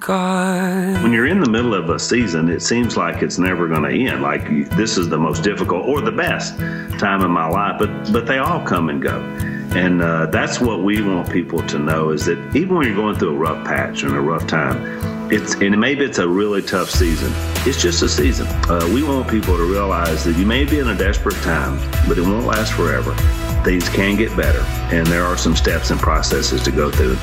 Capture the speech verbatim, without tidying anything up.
God. When you're in the middle of a season, it seems like it's never going to end. Like you, this is the most difficult or the best time in my life, but but they all come and go. And uh, that's what we want people to know, is that even when you're going through a rough patch and a rough time, it's and maybe it's a really tough season, it's just a season. Uh, we want people to realize that you may be in a desperate time, but it won't last forever. Things can get better, and there are some steps and processes to go through.